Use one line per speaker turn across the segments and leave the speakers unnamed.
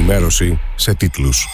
ενημέρωση σε τίτλους.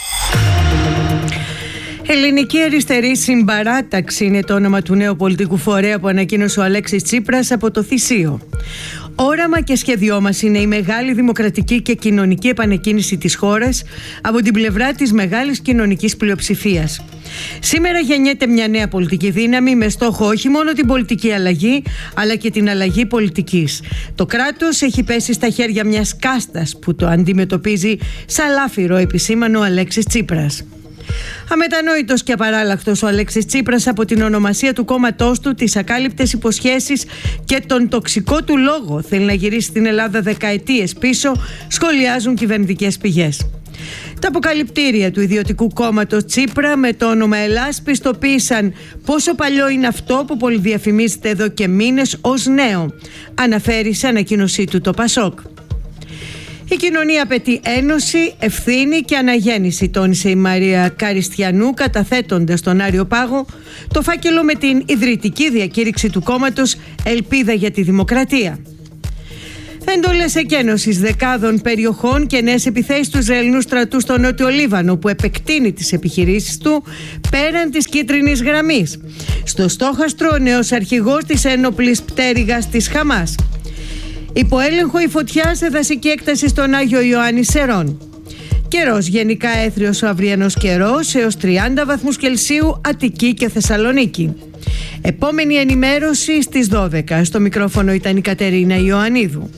Ελληνική Αριστερή Συμπαράταξη είναι το όνομα του νέου πολιτικού φορέα που ανακοίνωσε ο Αλέξης Τσίπρας από το Θησίο. Όραμα και σχέδιό μας είναι η μεγάλη δημοκρατική και κοινωνική επανεκκίνηση της χώρας από την πλευρά της μεγάλης κοινωνικής πλειοψηφίας. Σήμερα γεννιέται μια νέα πολιτική δύναμη με στόχο όχι μόνο την πολιτική αλλαγή, αλλά και την αλλαγή πολιτικής. Το κράτος έχει πέσει στα χέρια μιας κάστας που το αντιμετωπίζει σαν λάφυρο, επισήμανε ο Αλέξης Τσίπρας. Αμετανόητος και απαράλλαχτος ο Αλέξης Τσίπρας από την ονομασία του κόμματός του, τις ακάλυπτες υποσχέσεις και τον τοξικό του λόγο θέλει να γυρίσει την Ελλάδα δεκαετίες πίσω, σχολιάζουν κυβερνητικές πηγές. Τα αποκαλυπτήρια του ιδιωτικού κόμματος Τσίπρα με το όνομα Ελλάς πιστοποίησαν πόσο παλιό είναι αυτό που πολυδιαφημίζεται εδώ και μήνες ως νέο, αναφέρει σε ανακοίνωσή του το Πασόκ. Η κοινωνία απαιτεί ένωση, ευθύνη και αναγέννηση, τόνισε η Μαρία Καριστιανού, καταθέτοντας στον Άριο Πάγο το φάκελο με την ιδρυτική διακήρυξη του κόμματος Ελπίδα για τη Δημοκρατία. Εντολές εκένωσης δεκάδων περιοχών και νέες επιθέσεις του Ισραηλινού στρατού στο Νότιο Λίβανο, που επεκτείνει τις επιχειρήσεις του πέραν της κίτρινης γραμμής. Στο στόχαστρο ο νέος αρχηγός της ένοπλης πτέρυγας της Χαμάς. Υπό έλεγχο η φωτιά σε δασική έκταση στον Άγιο Ιωάννη Σερών. Καιρός γενικά έθριος ο αυριανός καιρός, έως 30 βαθμούς Κελσίου Αττική και Θεσσαλονίκη. Επόμενη ενημέρωση στις 12. Στο μικρόφωνο ήταν η Κατερίνα Ιωαννίδου.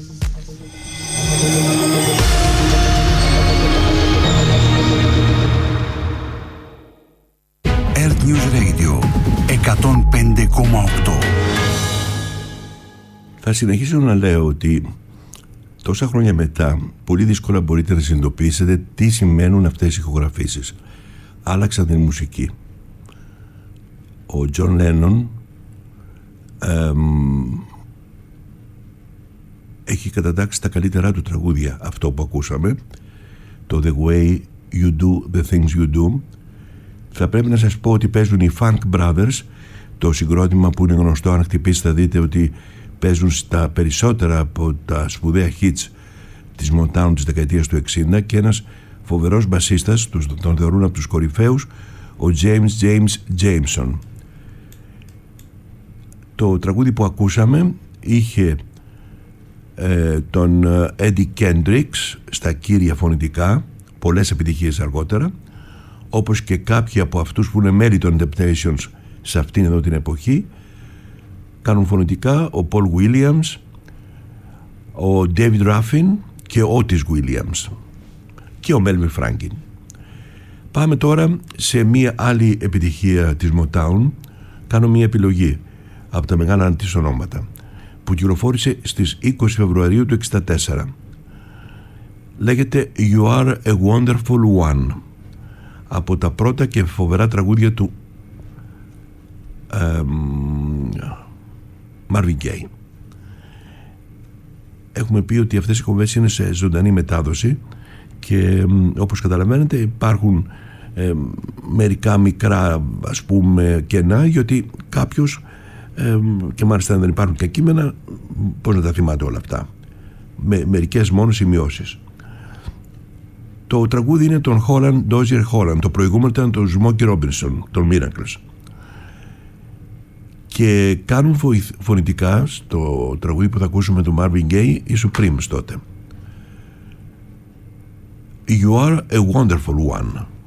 Earth News Radio 105,8.
Θα συνεχίσω να λέω ότι τόσα χρόνια μετά πολύ δύσκολα μπορείτε να συνειδητοποιήσετε τι σημαίνουν αυτές οι ηχογραφήσεις. Άλλαξαν την μουσική. Ο Τζον Λένον έχει κατατάξει τα καλύτερά του τραγούδια, αυτό που ακούσαμε, το The Way You Do The Things You Do. Θα πρέπει να σας πω ότι παίζουν οι Funk Brothers, το συγκρότημα που είναι γνωστό, αν χτυπήσει θα δείτε ότι παίζουν στα περισσότερα από τα σπουδαία hits της Motown της δεκαετίας του 60, και ένας φοβερός μπασίστας, τον θεωρούν από τους κορυφαίους, ο James Jameson. Το τραγούδι που ακούσαμε είχε τον Eddie Kendricks στα κύρια φωνητικά, πολλές επιτυχίες αργότερα, όπως και κάποιοι από αυτούς που είναι μέλη των Temptations σε αυτήν εδώ την εποχή. Κάνουν φωνητικά ο Paul Williams, ο David Ruffin και ο Otis Williams και ο Melvin Franklin. Πάμε τώρα σε μία άλλη επιτυχία της Motown. Κάνω μία επιλογή από τα μεγάλα της ονόματα που κυκλοφόρησε στις 20 Φεβρουαρίου του 1964. Λέγεται You Are a Wonderful One, από τα πρώτα και φοβερά τραγούδια του Marvin Gaye. Έχουμε πει ότι αυτές οι εκπομπές είναι σε ζωντανή μετάδοση και όπως καταλαβαίνετε υπάρχουν μερικά μικρά, ας πούμε, κενά, γιατί κάποιος και μάλιστα δεν υπάρχουν και κείμενα, πώς να τα θυμάται όλα αυτά, με μερικές μόνο σημειώσεις. Το τραγούδι είναι των Dozier Holland, το προηγούμενο ήταν τον Smokey Robinson, των Miracles, και κάνουν φωνητικά στο τραγούδι που θα ακούσουμε του Marvin Gaye οι Supremes τότε. You Are a Wonderful One.